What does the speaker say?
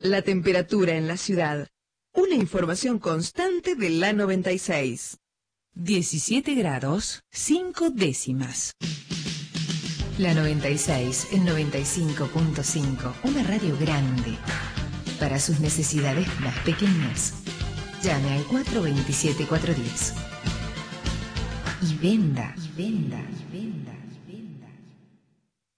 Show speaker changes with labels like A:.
A: La temperatura en la ciudad. Una información constante de la 96.
B: 17 grados, 5 décimas. La 96 en 95.5, una radio grande. Para sus necesidades más pequeñas. Llame al 427-410. Y venda, y venda, y venda.